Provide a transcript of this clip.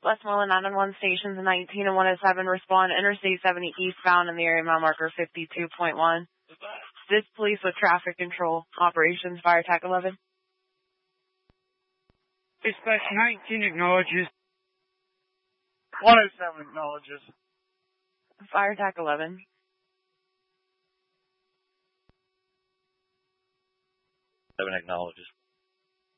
Westmoreland 911 stations 19 and 107 respond Interstate 70 eastbound in the area mile marker 52.1. This police with traffic control operations, Fire Attack 11. Dispatch 19 acknowledges. 107 acknowledges. Fire Attack 11. 7 acknowledges.